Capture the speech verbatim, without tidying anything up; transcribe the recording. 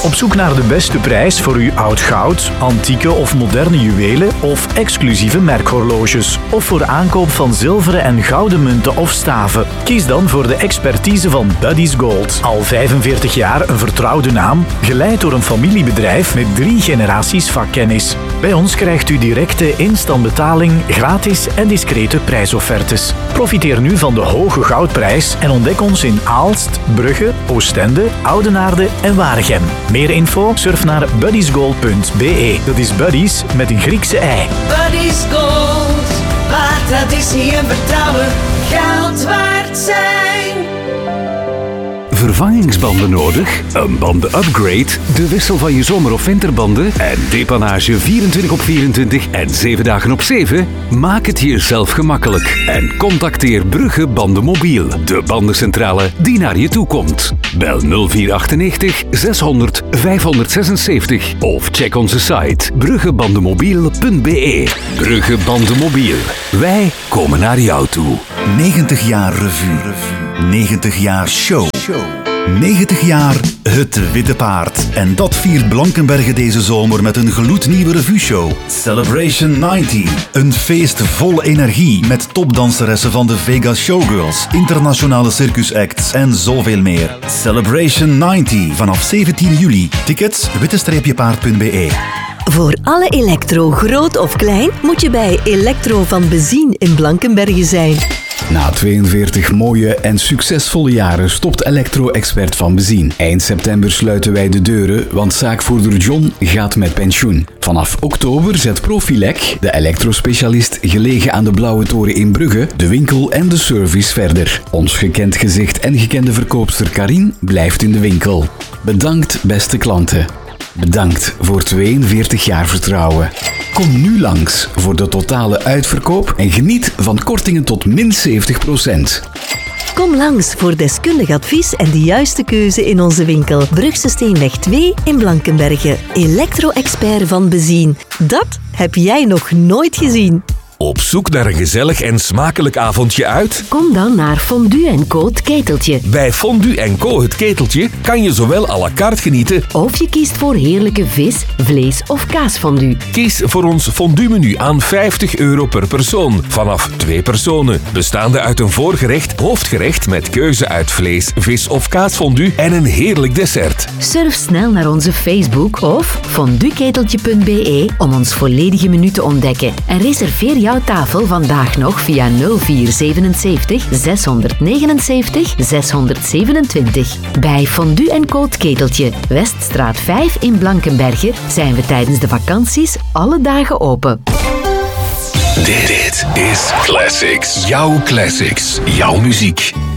Op zoek naar de beste prijs voor uw oud goud, antieke of moderne juwelen of exclusieve merkhorloges. Of voor aankoop van zilveren en gouden munten of staven. Kies dan voor de expertise van Buddy's Gold. Al vijfenveertig jaar een vertrouwde naam, geleid door een familiebedrijf met drie generaties vakkennis. Bij ons krijgt u directe instantbetaling, gratis en discrete prijsoffertes. Profiteer nu van de hoge goudprijs en ontdek ons in Aalst, Brugge, Oostende, Oudenaarde en Waregem. Meer info? Surf naar buddysgold punt b e. Dat is Buddies met een Griekse ei. Buddy's Gold, waar traditie en vertrouwen geld waard zijn. Vervangingsbanden nodig? Een bandenupgrade? De wissel van je zomer- of winterbanden? En depannage vierentwintig op vierentwintig en zeven dagen op zeven? Maak het jezelf gemakkelijk. En contacteer Brugge Bandenmobiel, de bandencentrale die naar je toe komt. Bel nul vier achtennegentig zeshonderd vijfhonderdzesenzeventig of check onze site bruggebandenmobiel punt b e. Brugge Bandenmobiel. Wij komen naar jou toe. negentig jaar revue. negentig jaar show. negentig jaar Het Witte Paard. En dat viert Blankenberge deze zomer met een gloednieuwe revueshow. Celebration negentig. Een feest vol energie met topdanseressen van de Vegas Showgirls, internationale circusacts en zoveel meer. Celebration negentig vanaf zeventien juli. Tickets witte-paard punt b e. Voor alle elektro, groot of klein, moet je bij Elektro van Bezien in Blankenberge zijn. Na tweeënveertig mooie en succesvolle jaren stopt Elektro-expert Van Bezien. Eind september sluiten wij de deuren, want zaakvoerder John gaat met pensioen. Vanaf oktober zet Profilec, de elektrospecialist gelegen aan de Blauwe Toren in Brugge, de winkel en de service verder. Ons gekend gezicht en gekende verkoopster Karin blijft in de winkel. Bedankt, beste klanten. Bedankt voor tweeënveertig jaar vertrouwen. Kom nu langs voor de totale uitverkoop en geniet van kortingen tot min zeventig procent. Kom langs voor deskundig advies en de juiste keuze in onze winkel. Brugse Steenweg twee in Blankenberge. Elektro-expert Van Bezien. Dat heb jij nog nooit gezien. Op zoek naar een gezellig en smakelijk avondje uit? Kom dan naar Fondue en Co het Keteltje. Bij Fondue en Co het Keteltje kan je zowel à la carte genieten, of je kiest voor heerlijke vis, vlees of kaasfondue. Kies voor ons fondue-menu aan vijftig euro per persoon, vanaf twee personen. Bestaande uit een voorgerecht, hoofdgerecht met keuze uit vlees, vis of kaasfondue en een heerlijk dessert. Surf snel naar onze Facebook of fondueketeltje punt b e om ons volledige menu te ontdekken. En reserveer jouw tafel vandaag nog via nul vier zevenenzeventig zeshonderdnegenenzeventig zeshonderdzevenentwintig. Bij Fondue en Co het Keteltje, Weststraat vijf in Blankenberge, zijn we tijdens de vakanties alle dagen open. Dit, dit is Classics. Jouw classics. Jouw muziek.